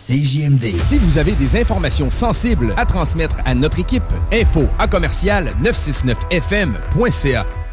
CJMD. Si vous avez des informations sensibles à transmettre à notre équipe, info@969fm.ca.